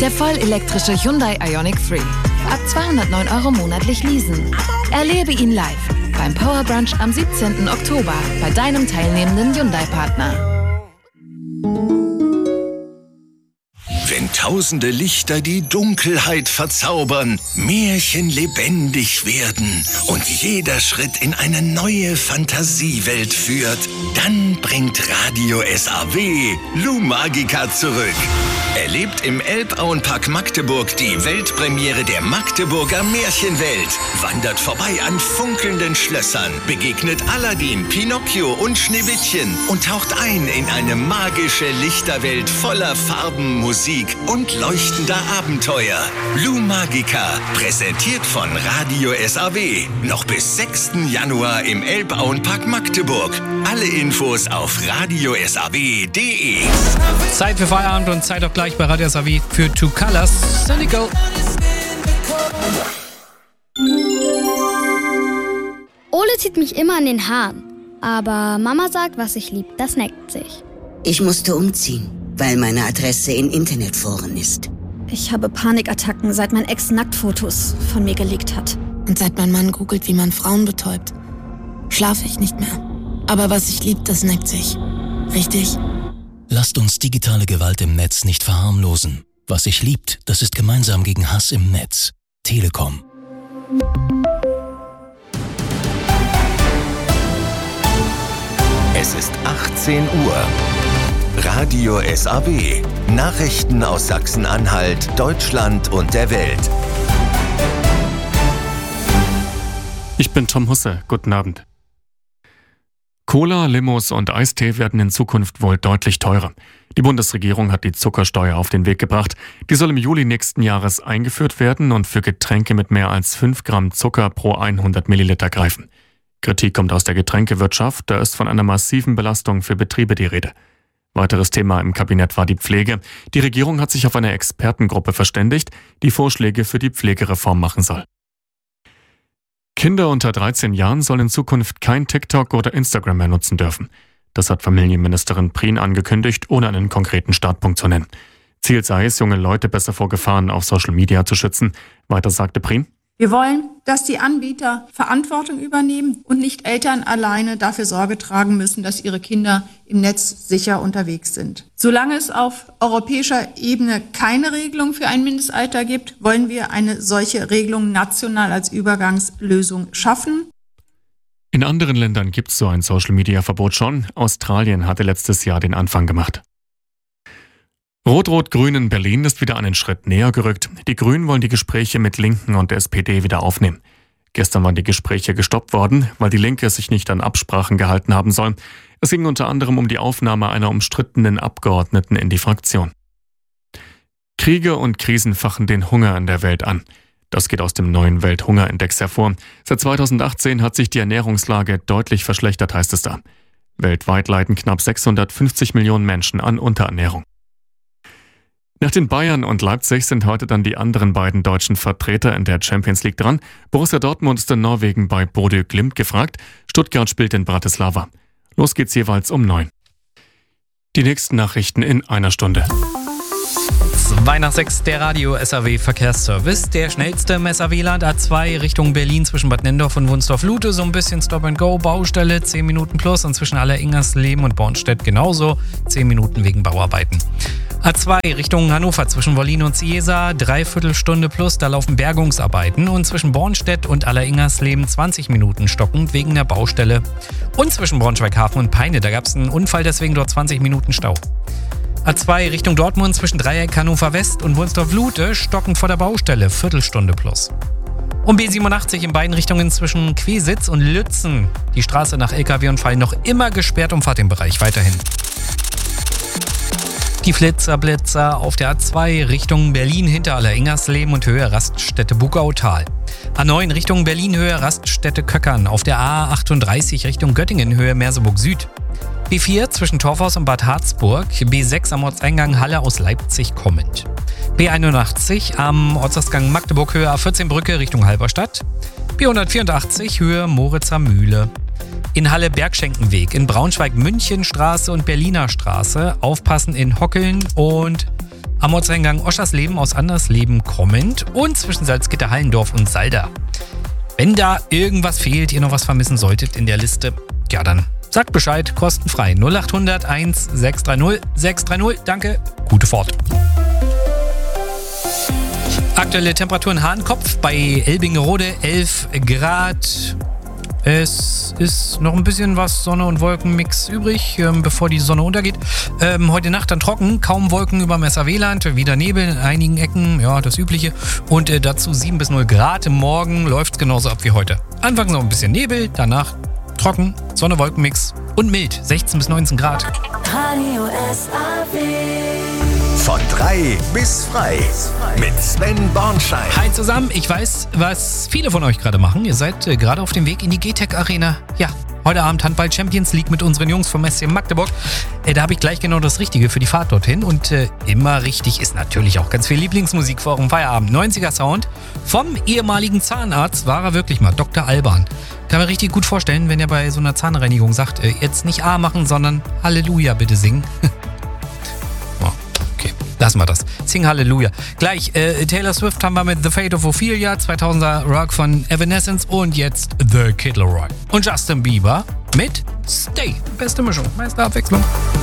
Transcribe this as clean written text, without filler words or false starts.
Der vollelektrische Hyundai Ioniq 3. Ab 209 € monatlich leasen. Erlebe ihn live beim Power Brunch am 17. Oktober bei deinem teilnehmenden Hyundai-Partner. Wenn tausende Lichter die Dunkelheit verzaubern, Märchen lebendig werden und jeder Schritt in eine neue Fantasiewelt führt, dann bringt Radio SAW Lou Magica zurück. Erlebt im Elbauenpark Magdeburg die Weltpremiere der Magdeburger Märchenwelt. Wandert vorbei an funkelnden Schlössern, begegnet Aladdin, Pinocchio und Schneewittchen und taucht ein in eine magische Lichterwelt voller Farben, Musik und leuchtender Abenteuer. Lou Magica, präsentiert von Radio SAW. Noch bis 6. Januar im Elbauenpark Magdeburg. Alle Infos auf radiosaw.de. Zeit für Feierabend und Zeit auch gleich bei Radio SAW für Two Colors. Cynical. Ole zieht mich immer an den Haaren. Aber Mama sagt, was ich lieb, das neckt sich. Ich musste umziehen, weil meine Adresse in Internetforen ist. Ich habe Panikattacken, seit mein Ex Nacktfotos von mir geleakt hat. Und seit mein Mann googelt, wie man Frauen betäubt, schlafe ich nicht mehr. Aber was ich lieb, das neckt sich. Richtig? Lasst uns digitale Gewalt im Netz nicht verharmlosen. Was sich liebt, das ist gemeinsam gegen Hass im Netz. Telekom. Es ist 18 Uhr. Radio SAW. Nachrichten aus Sachsen-Anhalt, Deutschland und der Welt. Ich bin Tom Husse. Guten Abend. Cola, Limos und Eistee werden in Zukunft wohl deutlich teurer. Die Bundesregierung hat die Zuckersteuer auf den Weg gebracht. Die soll im Juli nächsten Jahres eingeführt werden und für Getränke mit mehr als 5 Gramm Zucker pro 100 Milliliter greifen. Kritik kommt aus der Getränkewirtschaft, da ist von einer massiven Belastung für Betriebe die Rede. Weiteres Thema im Kabinett war die Pflege. Die Regierung hat sich auf eine Expertengruppe verständigt, die Vorschläge für die Pflegereform machen soll. Kinder unter 13 Jahren sollen in Zukunft kein TikTok oder Instagram mehr nutzen dürfen. Das hat Familienministerin Prien angekündigt, ohne einen konkreten Startpunkt zu nennen. Ziel sei es, junge Leute besser vor Gefahren auf Social Media zu schützen. Weiter sagte Prien: Wir wollen, dass die Anbieter Verantwortung übernehmen und nicht Eltern alleine dafür Sorge tragen müssen, dass ihre Kinder im Netz sicher unterwegs sind. Solange es auf europäischer Ebene keine Regelung für ein Mindestalter gibt, wollen wir eine solche Regelung national als Übergangslösung schaffen. In anderen Ländern gibt es so ein Social-Media-Verbot schon. Australien hatte letztes Jahr den Anfang gemacht. Rot-Rot-Grün in Berlin ist wieder einen Schritt näher gerückt. Die Grünen wollen die Gespräche mit Linken und der SPD wieder aufnehmen. Gestern waren die Gespräche gestoppt worden, weil die Linke sich nicht an Absprachen gehalten haben soll. Es ging unter anderem um die Aufnahme einer umstrittenen Abgeordneten in die Fraktion. Kriege und Krisen fachen den Hunger in der Welt an. Das geht aus dem neuen Welthungerindex hervor. Seit 2018 hat sich die Ernährungslage deutlich verschlechtert, heißt es da. Weltweit leiden knapp 650 Millionen Menschen an Unterernährung. Nach den Bayern und Leipzig sind heute dann die anderen beiden deutschen Vertreter in der Champions League dran. Borussia Dortmund ist in Norwegen bei Bodø Glimt gefragt. Stuttgart spielt in Bratislava. Los geht's jeweils um 9. Die nächsten Nachrichten in einer Stunde. 2 nach 6, der Radio SAW Verkehrsservice. Der schnellste im SAW-Land A2 Richtung Berlin zwischen Bad Nennendorf und Wunstorf-Lute. So ein bisschen Stop-and-Go, Baustelle, 10 Minuten plus. Und zwischen Alleringersleben und Bornstedt genauso, 10 Minuten wegen Bauarbeiten. A2 Richtung Hannover zwischen Wollin und Ciesa, 3/4 Stunde plus, da laufen Bergungsarbeiten. Und zwischen Bornstedt und Alleringersleben 20 Minuten stockend wegen der Baustelle. Und zwischen Braunschweig-Hafen und Peine, da gab es einen Unfall, deswegen dort 20 Minuten Stau. A2 Richtung Dortmund zwischen Dreieck Hannover West und Wunstorf-Lute, stockend vor der Baustelle, Viertelstunde plus. Und B87 in beiden Richtungen zwischen Quesitz und Lützen. Die Straße nach LKW-Unfall noch immer gesperrt, umfahrt den Bereich weiterhin. Die Flitzer-Blitzer auf der A2 Richtung Berlin hinter Alleringersleben und Höhe Raststätte Bugautal. A9 Richtung Berlin Höhe Raststätte Köckern. Auf der A38 Richtung Göttingen Höhe Merseburg Süd. B4 zwischen Torfhaus und Bad Harzburg. B6 am Ortseingang Halle aus Leipzig kommend. B81 am Ortsausgang Magdeburg Höhe A14 Brücke Richtung Halberstadt. B184 Höhe Moritzer Mühle. In Halle Bergschenkenweg, in Braunschweig Münchenstraße und Berliner Straße. Aufpassen in Hockeln und Am Ortseingang Oschersleben aus Andersleben kommend und zwischen Salzgitter, Hallendorf und Salda. Wenn da irgendwas fehlt, ihr noch was vermissen solltet in der Liste, ja dann sagt Bescheid, kostenfrei. 0800 1 630 630. Danke, gute Fahrt. Aktuelle Temperaturen Hahnkopf bei Elbingerode 11 Grad. Es ist noch ein bisschen was Sonne- und Wolkenmix übrig, bevor die Sonne untergeht. Heute Nacht dann trocken, kaum Wolken über dem SAW-Land, wieder Nebel in einigen Ecken, ja, das Übliche. Und dazu 7 bis 0 Grad. Morgen läuft es genauso ab wie heute. Anfangs noch ein bisschen Nebel, danach trocken, Sonne-Wolkenmix und mild, 16 bis 19 Grad. Radio SAW. Von 3 bis frei mit Sven Bornschein. Hi zusammen, ich weiß, was viele von euch gerade machen. Ihr seid gerade auf dem Weg in die GTEC Arena. Ja, heute Abend Handball Champions League mit unseren Jungs vom SC Magdeburg. Da habe ich gleich genau das Richtige für die Fahrt dorthin. Und immer richtig ist natürlich auch ganz viel Lieblingsmusik vor dem Feierabend. 90er Sound vom ehemaligen Zahnarzt war er wirklich mal, Dr. Alban. Kann man richtig gut vorstellen, wenn er bei so einer Zahnreinigung sagt, jetzt nicht A machen, sondern Halleluja bitte singen. Lassen wir das. Sing Halleluja. Gleich Taylor Swift haben wir mit The Fate of Ophelia, 2000er Rock von Evanescence und jetzt The Kid Laroi. Und Justin Bieber mit Stay. Beste Mischung, meiste Abwechslung.